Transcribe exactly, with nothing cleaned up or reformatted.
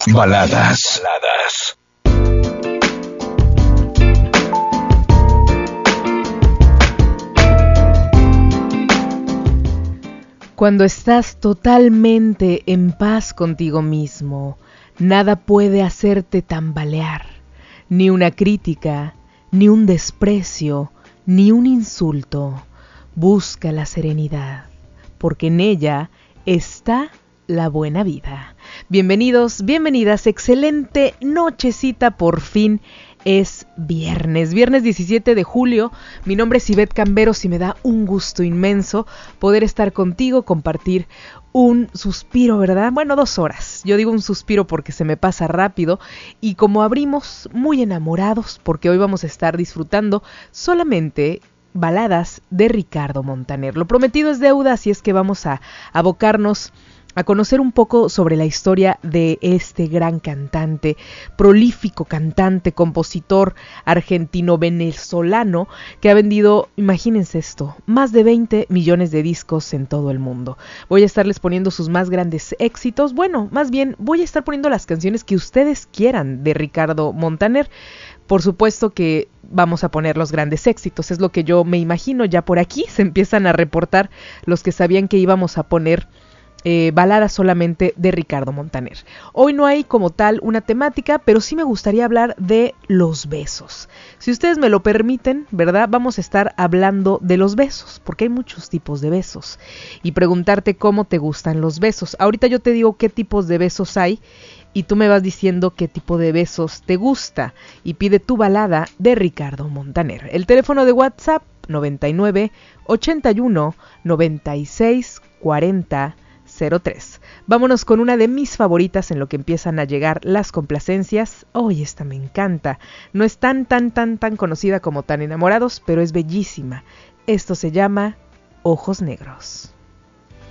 Baladas. Baladas. Cuando estás totalmente en paz contigo mismo, nada puede hacerte tambalear, ni una crítica, ni un desprecio, ni un insulto. Busca la serenidad, porque en ella está la buena vida. Bienvenidos, bienvenidas, excelente nochecita, por fin es viernes, viernes diecisiete de julio. Mi nombre es Ivette Camberos y me da un gusto inmenso poder estar contigo, compartir un suspiro, ¿verdad? Bueno, dos horas. Yo digo un suspiro porque se me pasa rápido y como abrimos muy enamorados porque hoy vamos a estar disfrutando solamente baladas de Ricardo Montaner. Lo prometido es deuda, así es que vamos a abocarnos a conocer un poco sobre la historia de este gran cantante, prolífico cantante, compositor argentino-venezolano que ha vendido, imagínense esto, más de veinte millones de discos en todo el mundo. Voy a estarles poniendo sus más grandes éxitos, bueno, más bien voy a estar poniendo las canciones que ustedes quieran de Ricardo Montaner. Por supuesto que vamos a poner los grandes éxitos, es lo que yo me imagino. Ya por aquí se empiezan a reportar los que sabían que íbamos a poner Eh, baladas solamente de Ricardo Montaner. Hoy no hay como tal una temática, pero sí me gustaría hablar de los besos. Si ustedes me lo permiten, ¿verdad? Vamos a estar hablando de los besos, porque hay muchos tipos de besos. Y preguntarte cómo te gustan los besos. Ahorita yo te digo qué tipos de besos hay y tú me vas diciendo qué tipo de besos te gusta. Y pide tu balada de Ricardo Montaner. El teléfono de WhatsApp noventa y nueve, ochenta y uno, noventa y seis, cuarenta cero tres. Vámonos con una de mis favoritas en lo que empiezan a llegar las complacencias. Hoy oh, esta me encanta. No es tan, tan, tan, tan conocida como Tan Enamorados, pero es bellísima. Esto se llama Ojos Negros.